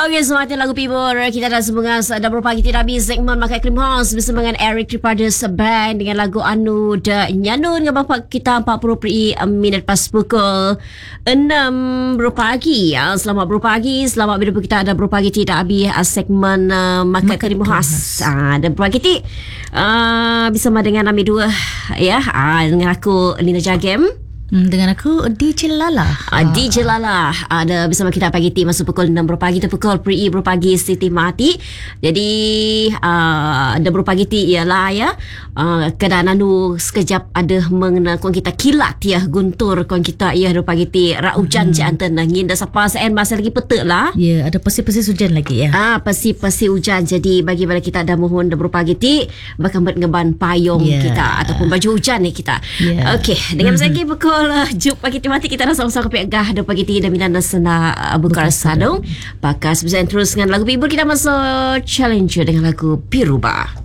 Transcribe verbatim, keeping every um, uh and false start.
Okey, semakin lagu Pibur. Kita dah semangat dah berapa pagi tidak habis segmen Makai Krim House bersama dengan Eric Tripadas Band dengan lagu Anu da Nyanun dengan bapak kita empat puluh minit pas pukul enam berpagi. Ya, selamat berpagi. Selamat bila kita ada berpagi tidak habis segmen uh, Makai Krim House. Ah, dan berpagi ti uh, bersama dengan Ami dua ya, ah, dengan aku Lina Jagem. Hmm, dengan aku D J Lala. Uh, D J Lala ada bersama kita pagi ti masuk pukul enam berpagi tu pukul pre berpagi Siti Mati. Jadi uh, ada berpagi ti ialah ya uh, keadaan anu sekejap ada mengenai kon kita kilat ya guntur kon kita ya berpagi ti ra hujan hmm. jantan angin dah sapa sen masa lagi petek lah. Ya, yeah, ada pesi-pesi hujan lagi ya. Ah, pesi-pesi hujan. Jadi bagi bagi kita ada mohon dah berpagi ti bakal ngeban payung yeah. kita ataupun baju hujan ni kita. Yeah. Okey, dengan mm-hmm. lagi pukul Juk pagi mati kita dah sama-sama ke pegah ada pagi tiga dan minat sena Bukar Sadong. Pakas bisa terus dengan lagu Pibur kita masuk challenge dengan lagu Piruba.